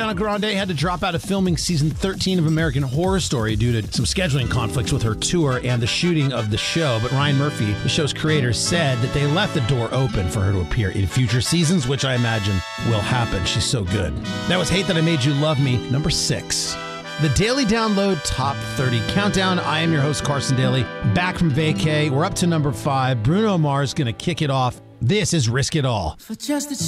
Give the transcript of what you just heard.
Ariana Grande had to drop out of filming season 13 of American Horror Story due to some scheduling conflicts with her tour and the shooting of the show. But Ryan Murphy, the show's creator, said that they left the door open for her to appear in future seasons, which I imagine will happen. She's so good. That was Hate That I Made You Love Me, number 6. The Daily Download Top 30 Countdown. I am your host, Carson Daly, back from vacay. We're up to number 5. Bruno Mars going to kick it off. This is Risk It All. For just a